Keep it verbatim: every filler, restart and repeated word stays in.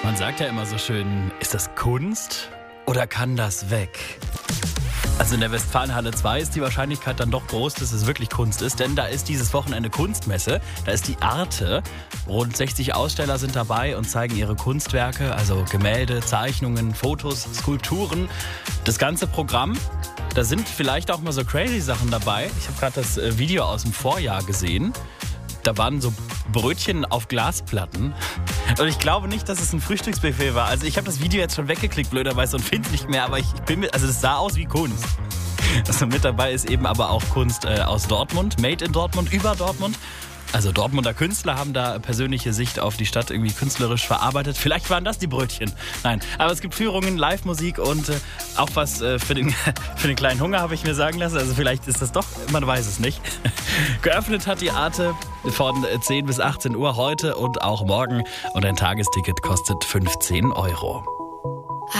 Man sagt ja immer so schön, ist das Kunst oder kann das weg? Also in der Westfalenhalle zwei ist die Wahrscheinlichkeit dann doch groß, dass es wirklich Kunst ist, denn da ist dieses Wochenende Kunstmesse, da ist die Arte. Rund sechzig Aussteller sind dabei und zeigen ihre Kunstwerke, also Gemälde, Zeichnungen, Fotos, Skulpturen. Das ganze Programm, da sind vielleicht auch mal so crazy Sachen dabei. Ich habe gerade das Video aus dem Vorjahr gesehen. Da waren so Brötchen auf Glasplatten. Und ich glaube nicht, dass es ein Frühstücksbuffet war. Also ich habe das Video jetzt schon weggeklickt, blöderweise, und finde es nicht mehr. Aber ich bin mit, also es sah aus wie Kunst. Also mit dabei ist eben aber auch Kunst äh, aus Dortmund, made in Dortmund, über Dortmund. Also Dortmunder Künstler haben da persönliche Sicht auf die Stadt irgendwie künstlerisch verarbeitet. Vielleicht waren das die Brötchen. Nein, aber es gibt Führungen, Live-Musik und äh, auch was äh, für, den, für den kleinen Hunger, habe ich mir sagen lassen. Also vielleicht ist das doch, man weiß es nicht. Geöffnet hat die Arte von zehn bis achtzehn Uhr heute und auch morgen. Und ein Tagesticket kostet fünfzehn Euro.